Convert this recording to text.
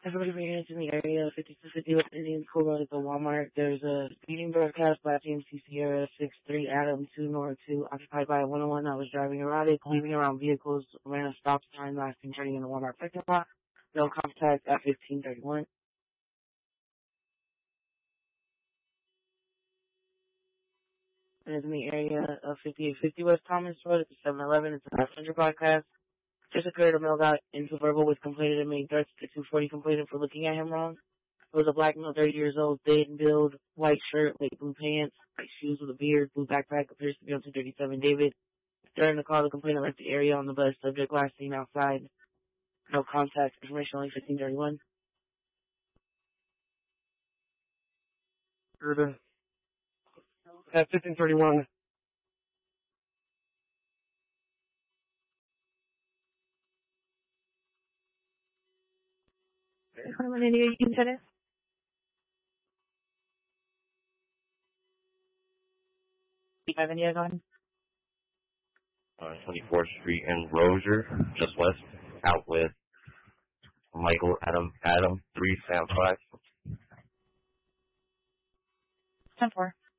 Everybody bring it in the area, 5250 West Indian School Road at the Walmart. There's a speeding broadcast by GMC Sierra 63 Adam 2 North 2, occupied by a 101 that was driving erratic, weaving around vehicles, ran a stop sign, last time turning in the Walmart parking lot. No contact at 1531. And it's in the area of 5850 West Thomas Road at the 7-Eleven. It's a passenger broadcast. Just occurred a male got into verbal with complainant and made threats to 240 complainant for looking at him wrong. It was a black male, 30 years old, thin build, white shirt, light blue pants, white shoes with a beard, blue backpack, appears to be on 237 David. During the call, the complainant left the area on the bus, subject last seen outside. No contact, information only 1531. Urban. At 1531. How many do you consider? Avenue on 24th Street in Rozier, just west, out with Michael Adam 375. 10-4.